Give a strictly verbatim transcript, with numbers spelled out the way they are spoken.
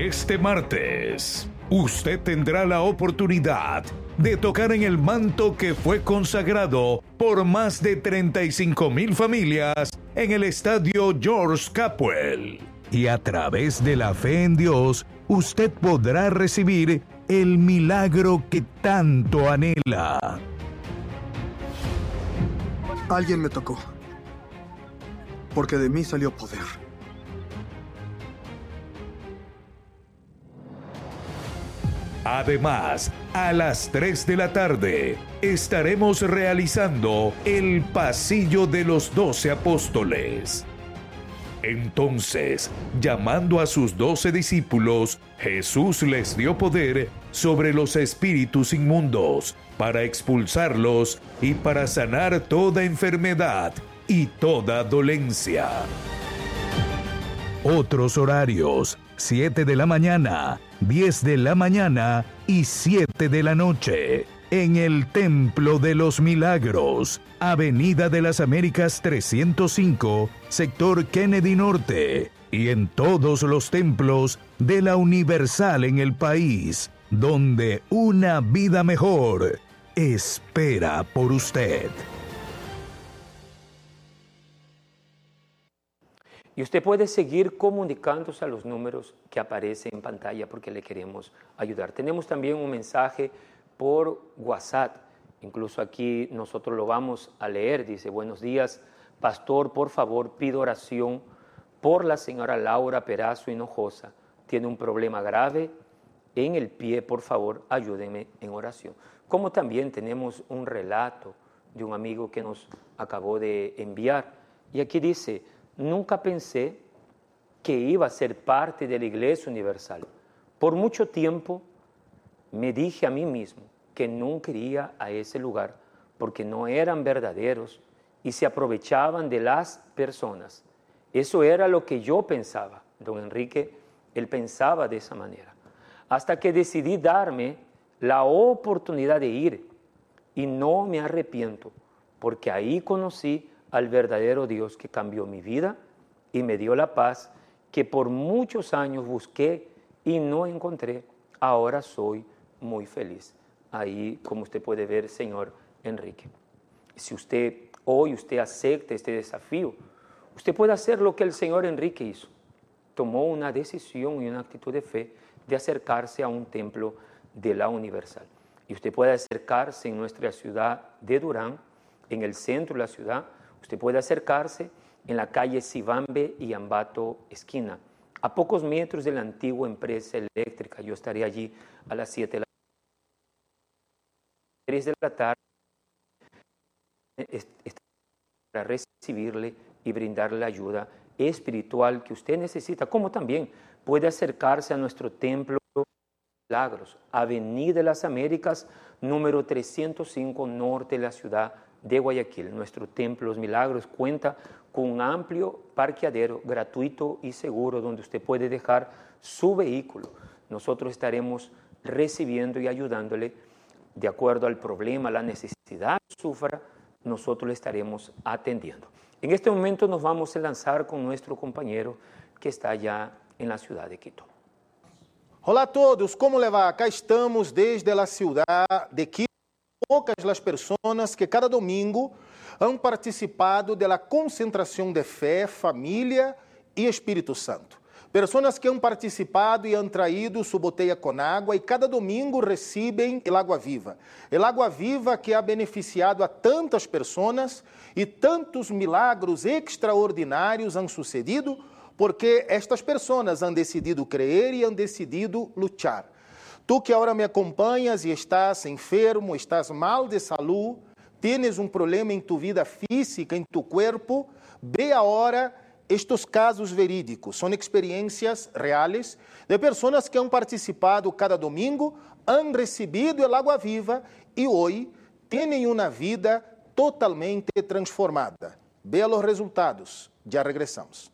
Este martes, usted tendrá la oportunidad de tocar en el manto que fue consagrado por más de treinta y cinco mil familias en el estadio George Capwell. Y a través de la fe en Dios, usted podrá recibir el milagro que tanto anhela. Alguien me tocó, porque de mí salió poder. Además, a las tres de la tarde estaremos realizando el Pasillo de los Doce Apóstoles. Entonces, llamando a sus doce discípulos, Jesús les dio poder sobre los espíritus inmundos para expulsarlos y para sanar toda enfermedad y toda dolencia. Otros horarios: siete de la mañana, diez de la mañana y siete de la noche. En el Templo de los Milagros, Avenida de las Américas trescientos cinco, sector Kennedy Norte. Y en todos los templos de la Universal en el país, donde una vida mejor espera por usted. Y usted puede seguir comunicándose a los números que aparecen en pantalla porque le queremos ayudar. Tenemos también un mensaje por WhatsApp, incluso aquí nosotros lo vamos a leer. Dice: buenos días, pastor, por favor pido oración por la señora Laura Perazo Hinojosa. Tiene un problema grave en el pie, por favor ayúdenme en oración. Como también tenemos un relato de un amigo que nos acabó de enviar. Y aquí dice: nunca pensé que iba a ser parte de la Iglesia Universal. Por mucho tiempo me dije a mí mismo que nunca iría a ese lugar porque no eran verdaderos y se aprovechaban de las personas. Eso era lo que yo pensaba. Don Enrique, él pensaba de esa manera. Hasta que decidí darme la oportunidad de ir y no me arrepiento porque ahí conocí al verdadero Dios que cambió mi vida y me dio la paz que por muchos años busqué y no encontré. Ahora soy muy feliz. Ahí, como usted puede ver, señor Enrique. Si usted hoy usted acepta este desafío, usted puede hacer lo que el señor Enrique hizo. Tomó una decisión y una actitud de fe de acercarse a un templo de la Universal. Y usted puede acercarse en nuestra ciudad de Durán, en el centro de la ciudad. Usted puede acercarse en la calle Sibambe y Ambato esquina, a pocos metros de la antigua empresa eléctrica. Yo estaré allí a las siete de la tres de la tarde para recibirle y brindarle la ayuda espiritual que usted necesita, como también puede acercarse a nuestro templo de Milagros, Avenida de las Américas, número trescientos cinco, norte de la ciudad de Guayaquil. Nuestro Templo de los Milagros cuenta con un amplio parqueadero gratuito y seguro donde usted puede dejar su vehículo. Nosotros estaremos recibiendo y ayudándole de acuerdo al problema, la necesidad que sufra. Nosotros le estaremos atendiendo. En este momento nos vamos a lanzar con nuestro compañero que está allá en la ciudad de Quito. Olá a todos, como le va? Acá estamos desde la ciudad de Quito. Poucas as pessoas que cada domingo han participado da concentração de fé, família e Espírito Santo. Pessoas que han participado e han traído sua botella com água e cada domingo recebem el Agua Viva. El Agua Viva que ha beneficiado a tantas pessoas e tantos milagros extraordinários han sucedido porque estas pessoas han decidido crer e han decidido lutar. Tu que agora me acompanhas e estás enfermo, estás mal de saúde, tienes um problema em tu vida física, em tu corpo, ve agora estes casos verídicos. São experiências reais de pessoas que han participado cada domingo, han recebido el Agua Viva e hoje têm uma vida totalmente transformada. Ve os resultados. Já regressamos.